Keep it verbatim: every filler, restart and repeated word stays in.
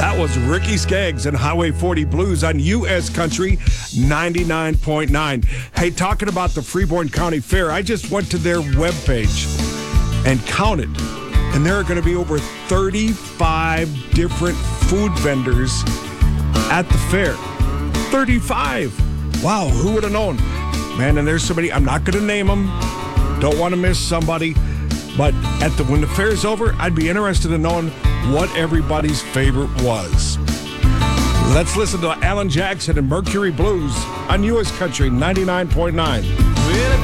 That was Ricky Skaggs and Highway forty Blues on U S Country ninety-nine point nine. Hey, talking about the Freeborn County Fair, I just went to their webpage and counted, and there are going to be over thirty-five different food vendors at the fair. thirty-five. Wow, who would have known? Man, and there's somebody, I'm not going to name them, don't want to miss somebody, but at the when the fair's over, I'd be interested in knowing what everybody's favorite was. Let's listen to Alan Jackson and Mercury Blues on U S Country ninety-nine point nine.